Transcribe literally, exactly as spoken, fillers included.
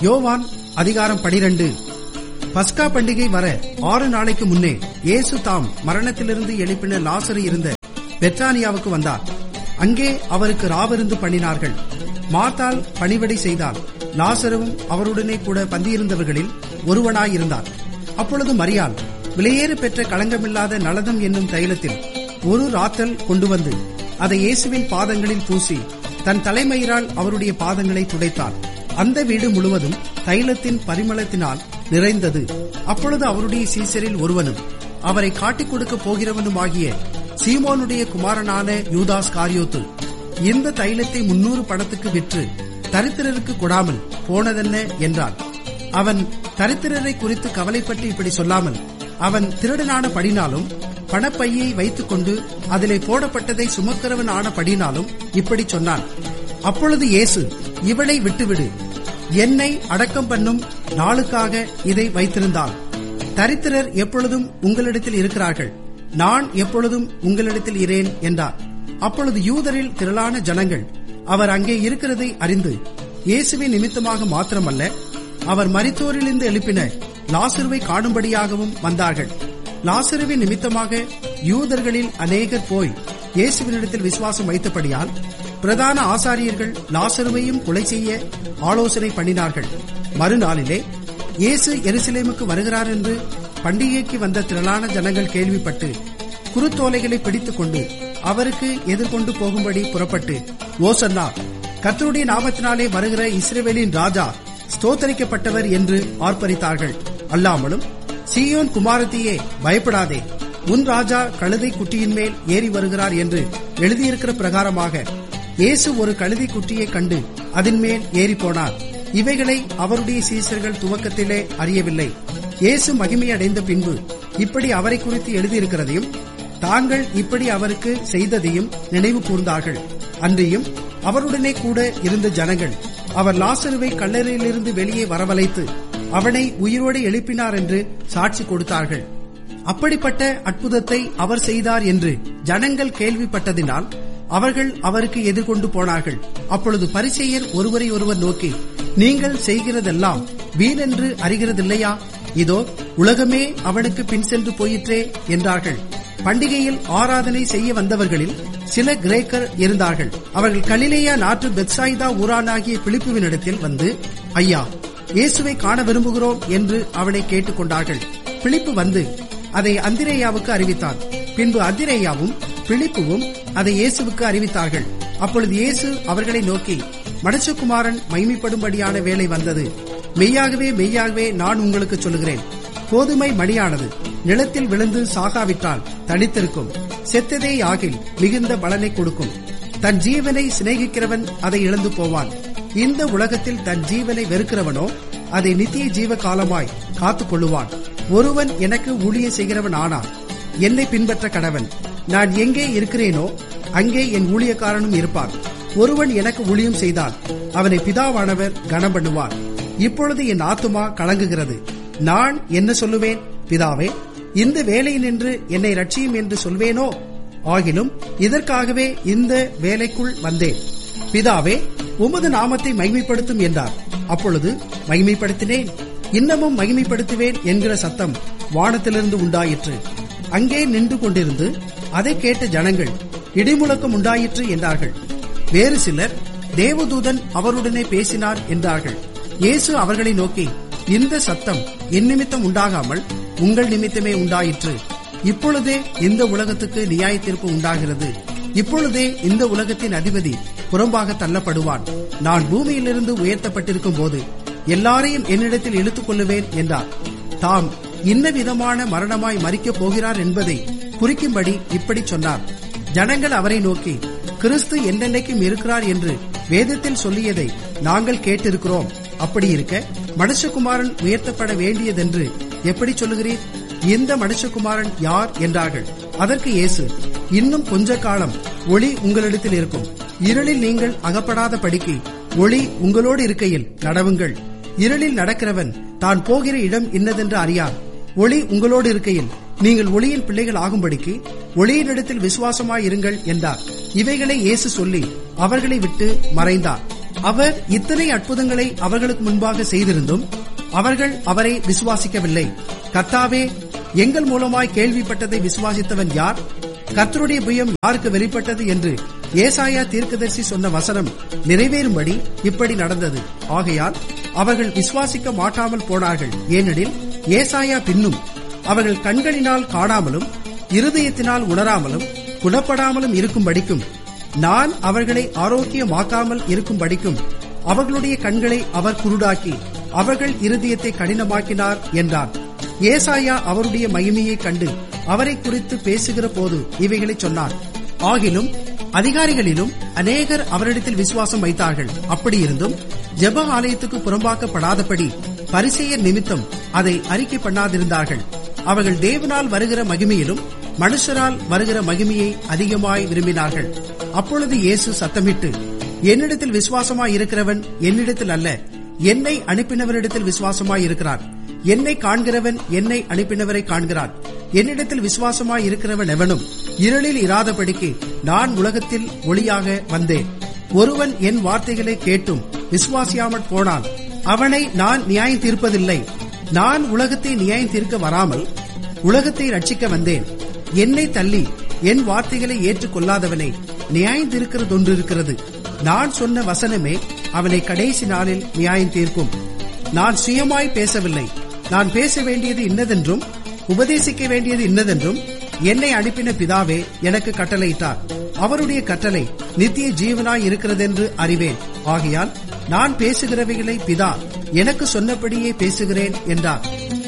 யோவான் அதிகாரம் பனிரெண்டு. பஸ்கா பண்டிகை வர ஆறு நாளைக்கு முன்னே இயேசு தாம் மரணத்திலிருந்து எழுப்பின லாசரு இருந்த பெத்தானியாவுக்கு வந்தார். அங்கே அவருக்கு ராவிருந்து பண்ணினார்கள். மார்த்தாள் பணிவிடை செய்தால், லாசருவும் அவருடனே கூட பந்தியிருந்தவர்களில் ஒருவனாயிருந்தார். அப்பொழுது மரியாள் விலையேறு பெற்ற களங்கமில்லாத நலதம் என்னும் தைலத்தில் ஒரு ராத்தல் கொண்டு வந்து அதை இயேசுவின் பாதங்களில் பூசி தன் தலைமயிரால் அவருடைய பாதங்களை துடைத்தார். அந்த வீடு முழுவதும் தைலத்தின் பரிமளத்தினால் நிறைந்தது. அப்பொழுது அவருடைய சீசரில் ஒருவனும் அவரை காட்டிக் கொடுக்க போகிறவனுமாகிய சீமோனுடைய குமாரனான யூதாஸ் காரியோத்து இந்த தைலத்தை முன்னூறு பணத்துக்கு விற்று தரித்திரருக்கு கொடாமல் போனதென்ன என்றான். அவன் தரித்திரரை குறித்து கவலைப்பட்டு இப்படி சொல்லாமல், அவன் திருடனான படினாலும் பணப்பையை வைத்துக் கொண்டு அதிலே போடப்பட்டதை சுமக்கிறவன் ஆன படினாலும் இப்படி சொன்னான். அப்பொழுது இயேசு, இவளை விட்டுவிடு, என்னை அடக்கம் பண்ணும் நாளுக்காக இதை வைத்திருந்தால். தரித்திரர் எப்பொழுதும் உங்களிடத்தில் இருக்கிறார்கள், நான் எப்பொழுதும் உங்களிடத்தில் இரேன் என்றார். அப்பொழுது யூதரில் திரளான ஜனங்கள் அவர் அங்கே இருக்கிறதை அறிந்து இயேசுவின் நிமித்தமாக மாத்திரமல்ல, அவர் மரித்தோரிலிருந்து எழுப்பின லாசருவை காணும்படியாகவும் வந்தார்கள். லாசருவின் நிமித்தமாக யூதர்களில் அநேகர் போய் இயேசுவினிடத்தில் விசுவாசம் வைத்தபடியால் பிரதான ஆசாரியர்கள் லாசருவையும் கொலை செய்ய ஆலோசனை பண்ணினார்கள். மறுநாளிலே இயேசு எருசலேமுக்கு வருகிறார் என்று பண்டிகைக்கு வந்த திரளான ஜனங்கள் கேள்விப்பட்டு குருத்தோலைகளை பிடித்துக் கொண்டு அவருக்கு எதிர்கொண்டு போகும்படி புறப்பட்டு, ஓசன்னா, கர்த்தருடைய நாமத்தினாலே வருகிற இஸ்ரவேலின் ராஜா ஸ்தோத்தரிக்கப்பட்டவர் என்று ஆர்ப்பரித்தார்கள். அல்லாமலும், சீயோன் குமாரத்தியே, பயப்படாதே, உன் ராஜா கழுதை குட்டியின் மேல் ஏறி வருகிறார் என்று எழுதியிருக்கிற பிரகாரமாக இயேசு ஒரு கழுதை குட்டியை கண்டு அதன் மேல் ஏறி போனார். இவைகளை அவருடைய சீசர்கள் துவக்கத்திலே அறியவில்லை. இயேசு மகிமையடைந்த பின்பு இப்படி அவரை குறித்து எழுதியிருக்கிறதையும் தாங்கள் இப்படி அவருக்கு செய்ததையும் நினைவு கூர்ந்தார்கள். அன்றியும் அவருடனே கூட இருந்த ஜனங்கள் அவர் லாசருவை கல்லறையிலிருந்து வெளியே வரவழைத்து அவனை உயிரோடு எழுப்பினார் என்று சாட்சி கொடுத்தார்கள். அப்படிப்பட்ட அற்புதத்தை அவர் செய்தார் என்று ஜனங்கள் கேள்விப்பட்டதினால் அவர்கள் அவருக்கு எதிர்கொண்டு போனார்கள். அப்பொழுது பரிசேயர் ஒருவரை ஒருவர் நோக்கி, நீங்கள் செய்கிறதெல்லாம் வீணென்று அறிகிறதில்லையா? இதோ உலகமே அவனுக்கு பின் சென்று போயிற்றே என்றார்கள். பண்டிகையில் ஆராதனை செய்ய வந்தவர்களில் சில கிரேக்கர் இருந்தார்கள். அவர்கள் கலிலேயா நாட்டு பெத்சாயிதா ஊரானாகிய பிலிப்புவினிடத்தில் வந்து, ஐயா, இயேசுவை காண விரும்புகிறோம் என்று அவனை கேட்டுக் கொண்டார்கள். பிலிப்பு வந்து அதை அந்திரேயாவுக்கு அறிவித்தான். பின்பு அந்திரேயாவும் பிலிப்புவும் அதை இயேசுவுக்கு அறிவித்தார்கள். அப்பொழுது இயேசு அவர்களை நோக்கி, மனுஷகுமாரன் மகிமைப்படும்படியான வேளை வந்தது. மெய்யாகவே மெய்யாகவே நான் உங்களுக்கு சொல்லுகிறேன், கோதுமை மணியானது நிலத்தில் விழுந்து சாகாவிட்டால் தனித்திருக்கும், செத்ததே ஆகில் மிகுந்த பலனை கொடுக்கும். தன் ஜீவனை சிநேகிக்கிறவன் அதை இழந்து போவான். இந்த உலகத்தில் தன் ஜீவனை வெறுக்கிறவனோ அதை நித்திய ஜீவ காலமாய் காத்துக் கொள்ளுவான். ஒருவன் எனக்கு ஊழியம் செய்கிறவன் ஆனான், என்னை பின்பற்ற கடவன். நான் எங்கே இருக்கிறேனோ அங்கே என் ஊழியக்காரனும் இருப்பான். ஒருவன் எனக்கு ஊழியம் செய்தால் அவனை பிதாவானவர் கனம் பண்ணுவார். இப்பொழுது என் ஆத்துமா கலங்குகிறது. நான் என்ன சொல்லுவேன்? பிதாவே, இந்த வேலையினின்று என்னை ரட்சியும் என்று சொல்வேனோ? ஆகிலும் இதற்காகவே இந்த வேலைக்குள் வந்தேன். பிதாவே, உமது நாமத்தை மகிமைப்படுத்தும் என்றார். அப்பொழுது மகிமைப்படுத்தினேன், இன்னமும் மகிமைப்படுத்துவேன் என்கிற சத்தம் வானத்திலிருந்து உண்டாயிற்று. அங்கே நின்று கொண்டிருந்து அதை கேட்ட ஜனங்கள், இடிமுழக்கம் உண்டாயிற்று என்றார்கள். வேறு சிலர், தேவதூதன் அவருடனே பேசினார் என்றார்கள். இயேசு அவர்களை நோக்கி, இந்த சத்தம் என் நிமித்தம் உண்டாகாமல் உங்கள் நிமித்தமே உண்டாயிற்று. இப்பொழுதே இந்த உலகத்துக்கு நியாய தீர்ப்பு உண்டாகிறது. இப்பொழுதே இந்த உலகத்தின் அதிபதி புறம்பாக தள்ளப்படுவான். நான் பூமியிலிருந்து உயர்த்தப்பட்டிருக்கும் போது எல்லாரையும் என்னிடத்தில் இழுத்துக் கொள்ளுவேன் என்றார். தாம் இன்ன விதமான மரணமாய் மரிக்கப் போகிறார் என்பதை குறிக்கும்படி இப்படி சொன்னார். ஜனங்கள் அவரை நோக்கி, கிறிஸ்து என்றென்றைக்கும் இருக்கிறார் என்று வேதத்தில் சொல்லியதை நாங்கள் கேட்டிருக்கிறோம். அப்படி இருக்க மனுஷகுமாரன் உயர்த்தப்பட வேண்டியதென்று எப்படி சொல்லுகிறீர்? இந்த மனுஷகுமாரன் யார் என்றார்கள். அதற்கு இயேசு, இன்னும் கொஞ்ச காலம் ஒளி உங்களிடத்தில் இருக்கும். இருளில் நீங்கள் அகப்படாத படிக்கு ஒளி உங்களோடு இருக்கையில் நடவுங்கள். இருளில் நடக்கிறவன் தான் போகிற இடம் இன்னதென்று அறியார். ஒளி உங்களோடு இருக்கையில் நீங்கள் ஒளியின் பிள்ளைகள் ஆகும்படிக்கு ஒளியினிடத்தில் விசுவாசமாயிருங்கள் என்றார். இவைகளை இயேசு சொல்லி அவர்களை விட்டு மறைந்தார். அவர் இத்தனை அற்புதங்களை அவர்களுக்கு முன்பாக செய்திருந்தும் அவர்கள் அவரை விசுவாசிக்கவில்லை. கர்த்தாவே, எங்கள் மூலமாய் கேள்விப்பட்டதை விசுவாசித்தவன் யார்? கர்த்தருடைய புயம் யாருக்கு வெளிப்பட்டது என்று ஏசாயா தீர்க்கதரிசி சொன்ன வசனம் நிறைவேறும்படி இப்படி நடந்தது. ஆகையால் அவர்கள் விசுவாசிக்க மாட்டாமல் போனார்கள். ஏனெனில் ஏசாயா பின்னும் அவர்கள் கண்களினால் காணாமலும் இருதயத்தினால் உணராமலும் குணப்படாமலும் இருக்கும்படிக்கும், நான் அவர்களை ஆரோக்கியமாக்காமல் இருக்கும்படிக்கும் அவர்களுடைய கண்களை அவர் குருடாக்கி அவர்கள் இருதயத்தை கடினமாக்கினார் என்றார். ஏசாயா அவருடைய மகிமையைக் கண்டு அவரை குறித்து பேசுகிற போது இவைகளை சொன்னார். ஆகிலும் அதிகாரிகளிலும் அநேகர் அவரிடத்தில் விசுவாசம் வைத்தார்கள். அப்படியிருந்தும் ஜெப ஆலயத்துக்கு புறம்பாக்கப்படாதபடி பரிசேயர் நிமித்தம் அதை அறிக்கை பண்ணாதிருந்தார்கள். அவர்கள் தேவனால் வருகிற மகிமையிலும் மனுஷரால் வருகிற மகிமையை அதிகமாய் விரும்பினார்கள். அப்பொழுது இயேசு சத்தமிட்டு, என்னிடத்தில் விசுவாசமாய் இருக்கிறவன் என்னிடத்தில் அல்ல, என்னை அனுப்பினவரிடத்தில் விசுவாசமாய் இருக்கிறான். என்னை காண்கிறவன் என்னை அனுப்பினவரை காண்கிறான். என்னிடத்தில் விசுவாசமாய் இருக்கிறவன் எவனும் இருளில் இராதபடிக்கு நான் உலகத்தில் ஒளியாக வந்தேன். ஒருவன் என் வார்த்தைகளை கேட்டும் விசுவாசியாமற் போனான், அவனை நான் நியாயம் தீர்ப்பதில்லை. நான் உலகத்தை நியாயம் தீர்க்க வராமல் உலகத்தை ரட்சிக்க வந்தேன். என்னை தள்ளி என் வார்த்தைகளை ஏற்றுக் கொள்ளாதவனை நியாயம் தீர்க்கிறதொன்று இருக்கிறது. நான் சொன்ன வசனமே அவனை கடைசி நாளில் நியாயம் தீர்க்கும். நான் சுயமாய் பேசவில்லை. நான் பேச வேண்டியது இன்னதென்றும் உபதேசிக்க வேண்டியது இன்னதென்றும் என்னை அனுப்பின பிதாவே எனக்கு கட்டளையிட்டார். அவருடைய கட்டளை நித்திய ஜீவனாய் இருக்கிறதென்று அறிவேன். ஆகையால் நான் பேசுகிறவைகளை பிதா எனக்கு சொன்னபடியே பேசுகிறேன் என்றார்.